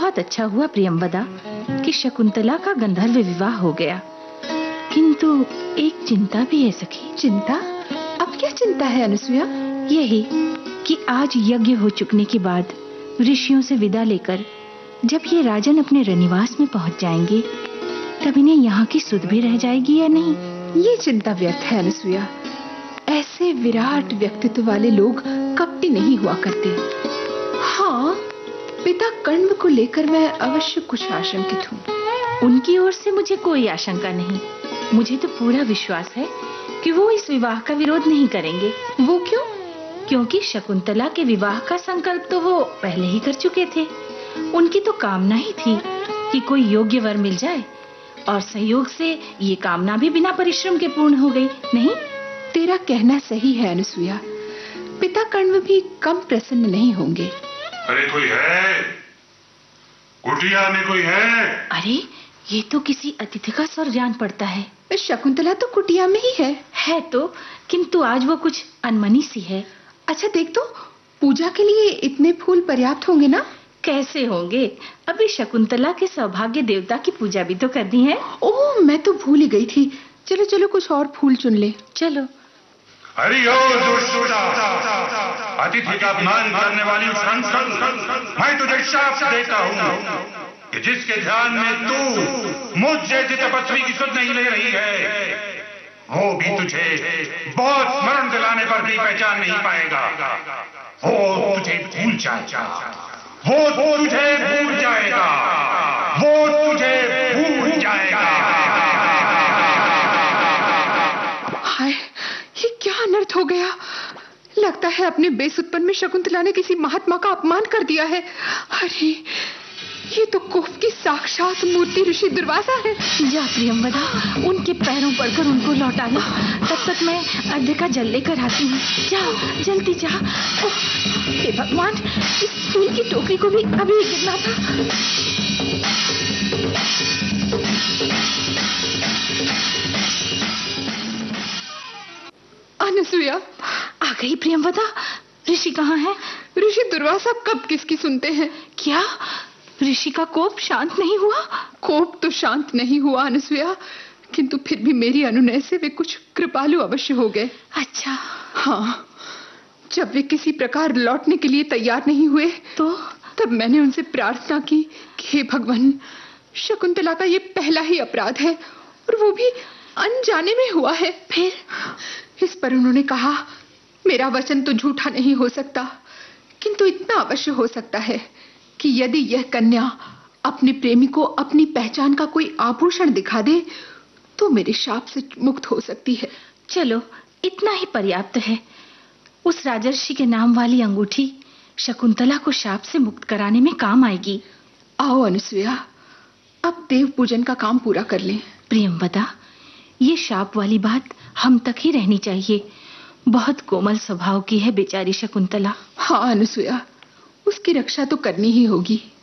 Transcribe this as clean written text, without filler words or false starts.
बहुत अच्छा हुआ प्रियंवदा कि शकुंतला का गंधर्व विवाह हो गया, किंतु एक चिंता भी है सखी। चिंता? अब क्या चिंता है अनसुया? यही कि आज यज्ञ हो चुकने के बाद ऋषियों से विदा लेकर जब ये राजन अपने रनिवास में पहुंच जाएंगे, तब इन्हें यहाँ की सुध भी रह जाएगी या नहीं? ये चिंता व्यर्थ है अनसुया। ऐसे विराट व्यक्तित्व वाले लोग कपटी नहीं हुआ करते। हाँ, पिता कण्व को लेकर मैं अवश्य कुछ आशंकित हूँ। उनकी ओर से मुझे कोई आशंका नहीं। मुझे तो पूरा विश्वास है कि वो इस विवाह का विरोध नहीं करेंगे। वो क्यों? क्योंकि शकुंतला के विवाह का संकल्प तो वो पहले ही कर चुके थे। उनकी तो कामना ही थी कि कोई योग्य वर मिल जाए, और संयोग से ये कामना भी बिना परिश्रम के पूर्ण हो गई। नहीं? तेरा कहना सही है अनसुया। पिता कण्व भी कम प्रसन्न नहीं होंगे। अरे कोई है? कुटिया में कोई है? अरे ये तो किसी अतिथि का स्वर जान पड़ता है। शकुंतला तो कुटिया में ही है तो, किंतु आज वो कुछ अनमनी सी है। अच्छा देख तो, पूजा के लिए इतने फूल पर्याप्त होंगे ना? कैसे होंगे, अभी शकुंतला के सौभाग्य देवता की पूजा भी तो करनी है। ओह, मैं तो भूल ही गई थी। चलो चलो कुछ और फूल चुन ले। चलो। हरि ओम दुष्टा, अतिथि का अपमान करने वाली उस मैं तुझे शाप देता हूँ कि जिसके ध्यान में तू मुझ जैसे तपस्वी की सुध नहीं ले रही है, वो भी तुझे बहुत स्मरण दिलाने पर भी पहचान नहीं पाएगा। वो तुझे भूल जाएगा, वो तुझे भूल जाएगा, वो तुझे भूल जाएगा। हाय, ये क्या अनर्थ हो गया। लगता है अपने बेसुतपन में शकुंतला ने किसी महात्मा का अपमान कर दिया है। अरे ये तो कोप की साक्षात मूर्ति ऋषि दुर्वासा है। जा प्रियंवदा, उनके पैरों पड़कर उनको लौटा ला। तब तक मैं अर्घ्य का जल लेकर आती हूँ। जा जल्दी जा। हे भगवान, इस फूल की टोकरी को भी अभी गिरना था। अनसुया, आ गई प्रियंवदा। ऋषि कहाँ है? ऋषि दुर्वासा कब किसकी सुनते हैं। क्या ऋषि का कोप शांत नहीं हुआ? कोप तो शांत नहीं हुआ अनसुया, किंतु फिर भी मेरी अनुनय से वे कुछ कृपालु अवश्य हो गए। अच्छा। हाँ, जब वे किसी प्रकार लौटने के लिए तैयार नहीं हुए तो तब मैंने उनसे प्रार्थना की कि हे भगवान, शकुंतला का ये पहला ही अपराध है और वो भी अनजाने में हुआ है। फिर इस पर उन्होंने कहा, मेरा वचन तो झूठा नहीं हो सकता, किंतु इतना अवश्य हो सकता है कि यदि यह कन्या अपने प्रेमी को अपनी पहचान का कोई आभूषण दिखा दे तो मेरे शाप से मुक्त हो सकती है। चलो, इतना ही पर्याप्त है। उस राजर्षि के नाम वाली अंगूठी शकुंतला को शाप से मुक्त कराने में काम आएगी। आओ अनसुया, अब देव पूजन का काम पूरा कर लें। प्रियंवदा, ये शाप वाली बात हम तक ही रहनी चाहिए। बहुत कोमल स्वभाव की है बेचारी शकुंतला। हाँ अनसुया, उसकी रक्षा तो करनी ही होगी।